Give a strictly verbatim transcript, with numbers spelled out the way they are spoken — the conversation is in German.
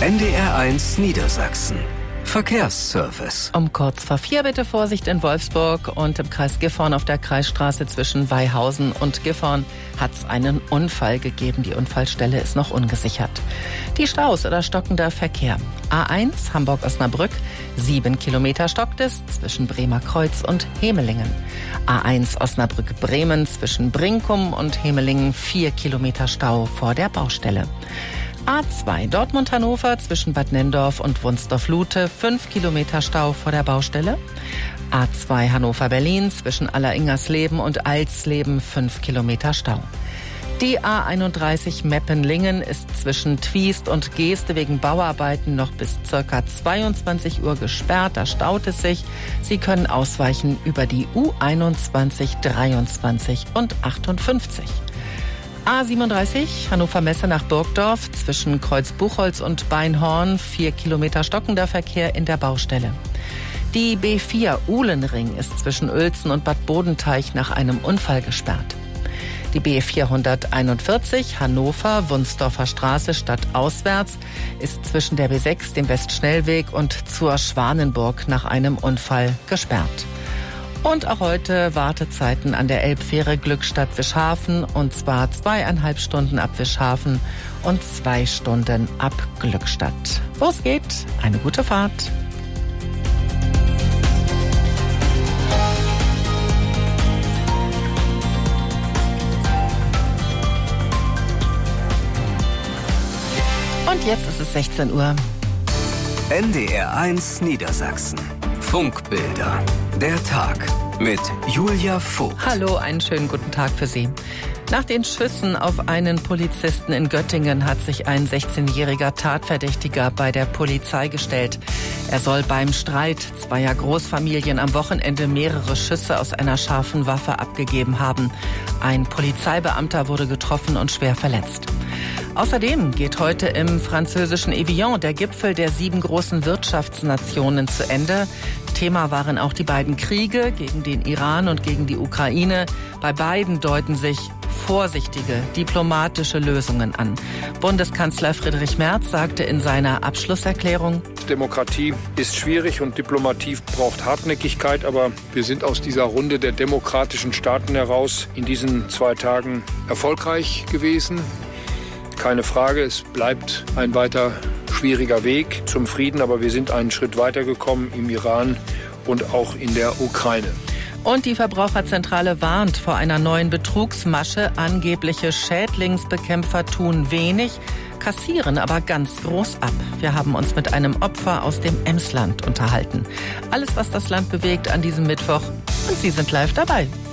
N D R eins Niedersachsen. Verkehrsservice. Um kurz vor vier bitte Vorsicht in Wolfsburg und im Kreis Gifhorn auf der Kreisstraße zwischen Weihausen und Gifhorn hat es einen Unfall gegeben. Die Unfallstelle ist noch ungesichert. Die Staus oder stockender Verkehr. A eins Hamburg-Osnabrück, sieben Kilometer stockt es zwischen Bremer Kreuz und Hemelingen. A eins Osnabrück-Bremen zwischen Brinkum und Hemelingen, vier Kilometer Stau vor der Baustelle. A zwei Dortmund-Hannover zwischen Bad Nenndorf und Wunsdorf-Lute, fünf Kilometer Stau vor der Baustelle. A zwei Hannover-Berlin zwischen Alleringers-Leben und Alsleben, fünf Kilometer Stau. Die A einunddreißig Meppen-Lingen ist zwischen Twiest und Geeste wegen Bauarbeiten noch bis ca. zweiundzwanzig Uhr gesperrt. Da staut es sich. Sie können ausweichen über die U einundzwanzig, dreiundzwanzig und achtundfünfzig. A siebenunddreißig Hannover-Messe nach Burgdorf zwischen Kreuz Buchholz und Beinhorn, vier Kilometer stockender Verkehr in der Baustelle. Die B vier Uhlenring ist zwischen Uelzen und Bad Bodenteich nach einem Unfall gesperrt. Die B vierhunderteinundvierzig Hannover Wunsdorfer Straße stadtauswärts ist zwischen der B sechs, dem Westschnellweg und zur Schwanenburg nach einem Unfall gesperrt. Und auch heute Wartezeiten an der Elbfähre Glückstadt-Wischhafen, und zwar zweieinhalb Stunden ab Wischhafen und zwei Stunden ab Glückstadt. Wo es geht, eine gute Fahrt. Und jetzt ist es sechzehn Uhr. N D R eins Niedersachsen. Funkbilder. Der Tag mit Julia Vogt. Hallo, einen schönen guten Tag für Sie. Nach den Schüssen auf einen Polizisten in Göttingen hat sich ein sechzehnjähriger Tatverdächtiger bei der Polizei gestellt. Er soll beim Streit zweier Großfamilien am Wochenende mehrere Schüsse aus einer scharfen Waffe abgegeben haben. Ein Polizeibeamter wurde getroffen und schwer verletzt. Außerdem geht heute im französischen Evian der Gipfel der sieben großen Wirtschaftsnationen zu Ende. Thema waren auch die beiden Kriege gegen den Iran und gegen die Ukraine. Bei beiden deuten sich vorsichtige diplomatische Lösungen an. Bundeskanzler Friedrich Merz sagte in seiner Abschlusserklärung: Demokratie ist schwierig und Diplomatie braucht Hartnäckigkeit, aber wir sind aus dieser Runde der demokratischen Staaten heraus in diesen zwei Tagen erfolgreich gewesen. Keine Frage, es bleibt ein weiter schwieriger Weg zum Frieden, aber wir sind einen Schritt weitergekommen im Iran und auch in der Ukraine. Und die Verbraucherzentrale warnt vor einer neuen Betrugsmasche. Angebliche Schädlingsbekämpfer tun wenig, kassieren aber ganz groß ab. Wir haben uns mit einem Opfer aus dem Emsland unterhalten. Alles, was das Land bewegt an diesem Mittwoch. Und Sie sind live dabei.